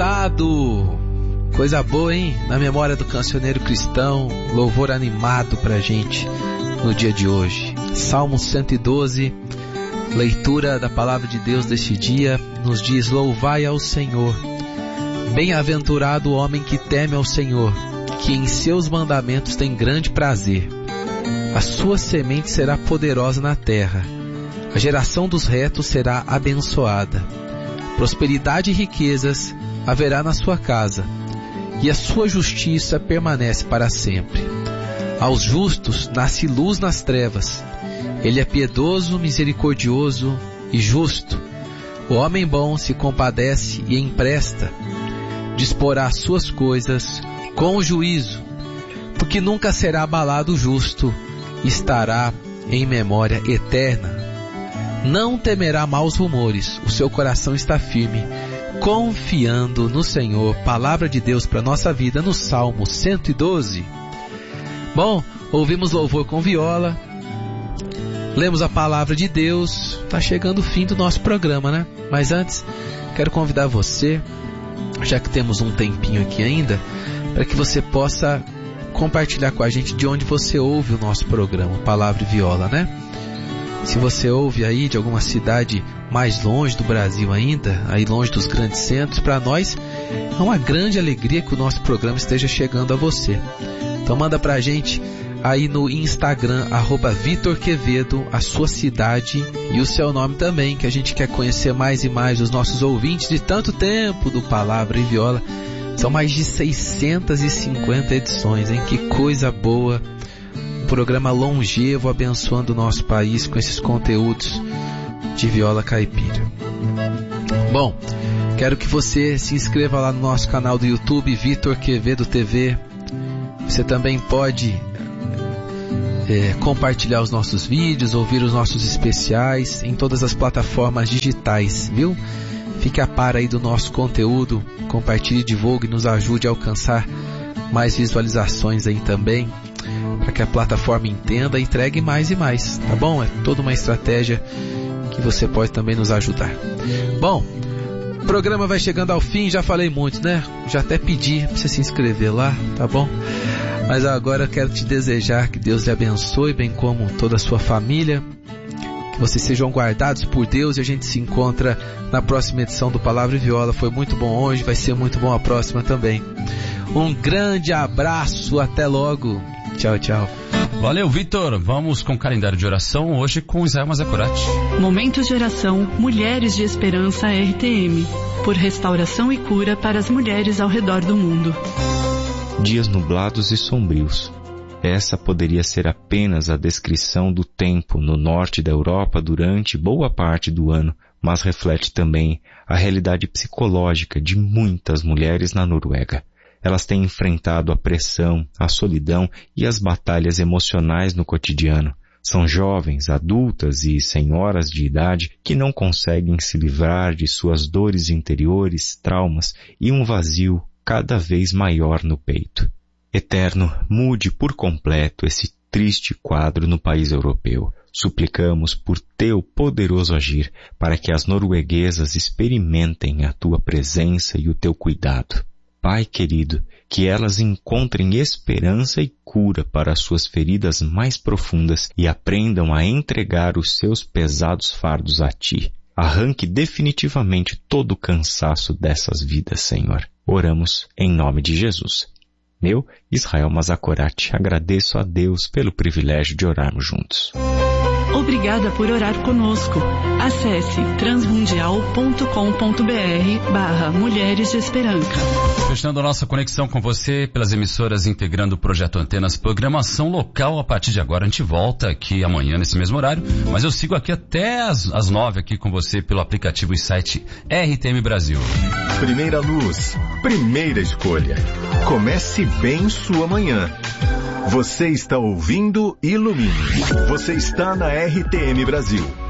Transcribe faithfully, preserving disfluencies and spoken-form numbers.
cantado. Coisa boa, hein? Na memória do cancioneiro cristão, louvor animado pra gente no dia de hoje. Salmo cento e doze, leitura da palavra de Deus deste dia, nos diz: louvai ao Senhor. Bem-aventurado o homem que teme ao Senhor, que em seus mandamentos tem grande prazer. A sua semente será poderosa na terra. A geração dos retos será abençoada. Prosperidade e riquezas haverá na sua casa, e a sua justiça permanece para sempre. Aos justos nasce luz nas trevas. Ele é piedoso, misericordioso e justo. O homem bom se compadece e empresta. Disporá as suas coisas com juízo, porque nunca será abalado o justo, estará em memória eterna. Não temerá maus rumores, o seu coração está firme, confiando no Senhor. Palavra de Deus para nossa vida no Salmo cento e doze. Bom, ouvimos louvor com viola, lemos a palavra de Deus. Está chegando o fim do nosso programa, né? Mas antes, quero convidar você, já que temos um tempinho aqui ainda, para que você possa compartilhar com a gente de onde você ouve o nosso programa, Palavra e Viola, né? Se você ouve aí de alguma cidade mais longe do Brasil ainda, aí longe dos grandes centros, para nós é uma grande alegria que o nosso programa esteja chegando a você. Então manda pra gente aí no Instagram, arroba Vitor Quevedo, a sua cidade e o seu nome também, que a gente quer conhecer mais e mais os nossos ouvintes de tanto tempo do Palavra e Viola. São mais de seiscentas e cinquenta edições, hein? Que coisa boa! Um programa longevo abençoando o nosso país com esses conteúdos de viola caipira. Bom, quero que você se inscreva lá no nosso canal do YouTube, Vitor Quevedo T V. Você também pode é, compartilhar os nossos vídeos, ouvir os nossos especiais em todas as plataformas digitais, viu? Fique a par aí do nosso conteúdo, compartilhe, divulgue, nos ajude a alcançar mais visualizações aí também, para que a plataforma entenda e entregue mais e mais, tá bom? É toda uma estratégia que você pode também nos ajudar. Bom, o programa vai chegando ao fim, já falei muito, né? Já até pedi para você se inscrever lá, tá bom? Mas agora eu quero te desejar que Deus lhe abençoe, bem como toda a sua família, que vocês sejam guardados por Deus, e a gente se encontra na próxima edição do Palavra e Viola. Foi muito bom hoje, vai ser muito bom a próxima também. Um grande abraço, até logo. Tchau, tchau. Valeu, Vitor. Vamos com o calendário de oração, hoje com Israel Mazacurati. Momentos de oração, Mulheres de Esperança R T M, por restauração e cura para as mulheres ao redor do mundo. Dias nublados e sombrios. Essa poderia ser apenas a descrição do tempo no norte da Europa durante boa parte do ano, mas reflete também a realidade psicológica de muitas mulheres na Noruega. Elas têm enfrentado a pressão, a solidão e as batalhas emocionais no cotidiano. São jovens, adultas e senhoras de idade que não conseguem se livrar de suas dores interiores, traumas e um vazio cada vez maior no peito. Eterno, mude por completo esse triste quadro no país europeu. Suplicamos por teu poderoso agir para que as norueguesas experimentem a tua presença e o teu cuidado. Pai querido, que elas encontrem esperança e cura para as suas feridas mais profundas e aprendam a entregar os seus pesados fardos a Ti. Arranque definitivamente todo o cansaço dessas vidas, Senhor. Oramos em nome de Jesus. Eu, Israel Mazacurati, agradeço a Deus pelo privilégio de orarmos juntos. Obrigada por orar conosco. Acesse transmundial ponto com ponto br barra Mulheres de Esperança. Fechando a nossa conexão com você pelas emissoras integrando o Projeto Antenas, programação local a partir de agora. A gente volta aqui amanhã nesse mesmo horário, mas eu sigo aqui até as, as nove aqui com você pelo aplicativo e site R T M Brasil. Primeira luz, primeira escolha. Comece bem sua manhã. Você está ouvindo Ilumine. Você está na R T M Brasil.